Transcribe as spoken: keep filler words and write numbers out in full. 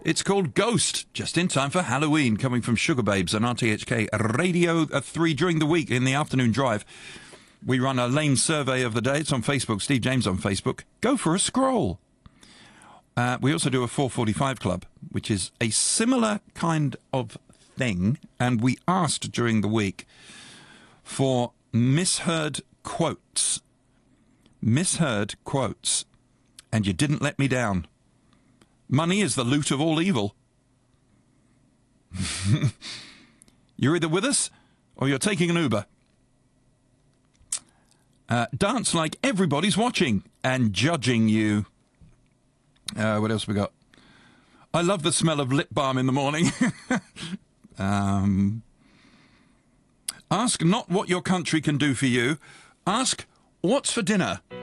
It's called Ghost, just in time for Halloween, coming from Sugar Babes on R T H K Radio three during the week in the afternoon drive. We run a lane survey of the day. It's on Facebook. Steve James on Facebook. Go for a scroll. Uh, we also do a four forty-five Club, which is a similar kind of thing. And we asked during the week for misheard quotes. Misheard quotes. And you didn't let me down. Money is the loot of all evil. You're either with us or you're taking an Uber. Uh, dance like everybody's watching and judging you. Uh, what else we got? I love the smell of lip balm in the morning. um, ask not what your country can do for you. Ask what's for dinner.